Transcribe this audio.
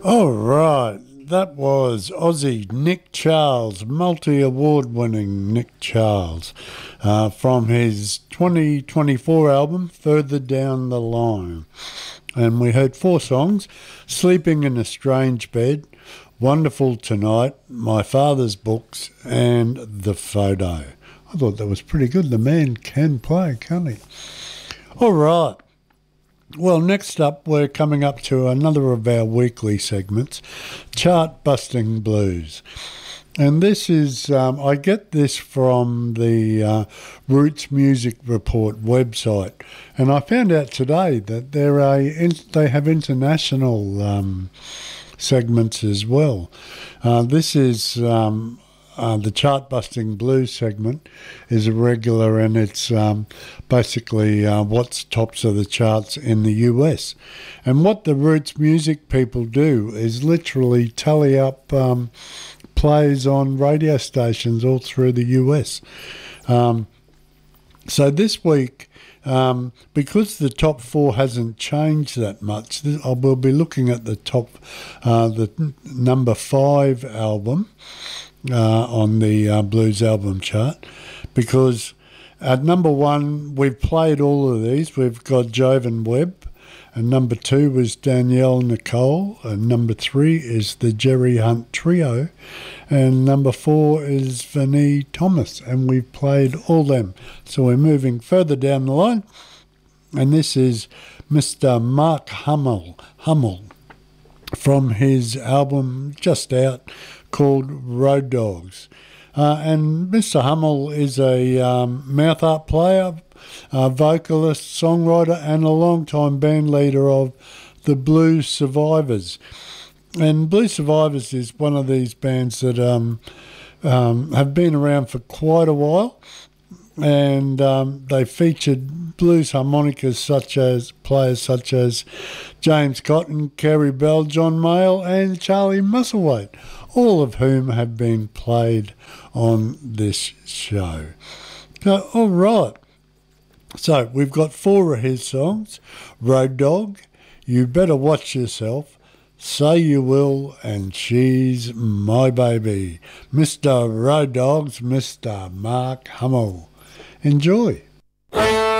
All right, that was Aussie Nick Charles, multi-award winning Nick Charles, from his 2024 album Further Down the Line. And we heard four songs: Sleeping in a Strange Bed, Wonderful Tonight, My Father's Books, and The Photo. I thought that was pretty good. The man can play, can't he? All right. Well, next up, we're coming up to another of our weekly segments, Chart Busting Blues. And this is, I get this from the Roots Music Report website. And I found out today that they have international segments as well. This is the Chart Busting Blues segment is a regular, and it's basically what's tops of the charts in the US. And what the Roots music people do is literally tally up plays on radio stations all through the US. So this week, because the top four hasn't changed that much, I will be looking at the number 5 album on the blues album chart, because at number 1 we've played all of these. We've got Jovan Webb, and number 2 was Danielle Nicole, and number 3 is the Jerry Hunt Trio, and number 4 is Vinnie Thomas, and we've played all them. So we're moving further down the line, and this is Mr. Mark Hummel from his album just out called Road Dogs. And Mr. Hummel is a mouth harp player, vocalist, songwriter, and a long-time band leader of the Blues Survivors. And Blues Survivors is one of these bands that have been around for quite a while, and they featured blues harmonicas players such as James Cotton, Kerry Bell, John Mayall, and Charlie Musselwhite, all of whom have been played on this show. So, all right. So we've got 4 of his songs: Road Dog, You Better Watch Yourself, Say You Will, and She's My Baby. Mr. Road Dogs, Mr. Mark Hummel. Enjoy.